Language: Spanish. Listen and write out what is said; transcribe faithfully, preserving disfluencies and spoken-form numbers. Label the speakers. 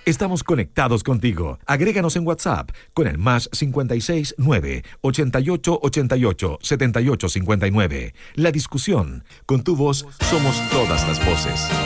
Speaker 1: Estamos conectados contigo. Agréganos en WhatsApp con el más cincuenta y seis nueve ochenta y ocho ochenta y ocho setenta y ocho cincuenta y nueve. La discusión. Con tu voz somos todas las voces.